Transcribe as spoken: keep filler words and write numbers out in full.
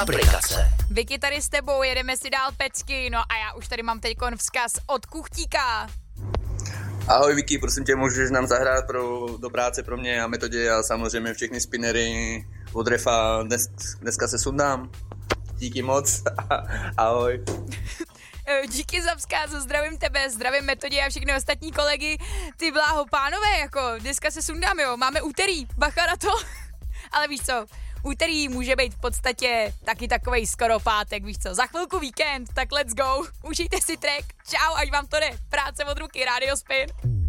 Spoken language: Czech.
aplikace. Vicky tady s tebou, jedeme si dál pecky, no a já už tady mám teďkon vzkaz od Kuchtíka. Ahoj Vicky, prosím tě, můžeš nám zahrát pro, do práce pro mě a Metodě a samozřejmě všechny spinnery od refa. Dnes, dneska se sundám. Díky moc. Ahoj. Díky za vzkaz, zdravím tebe, zdravím Metodě a všechny ostatní kolegy. Ty bláho, pánové, jako dneska se sundám, jo, máme úterý, bacha na to. Ale víš co, úterý může být v podstatě taky takovej skoro pátek, víš co, za chvilku víkend, tak let's go. Užijte si track, čau, až vám to jde, práce od ruky, Radio Spin.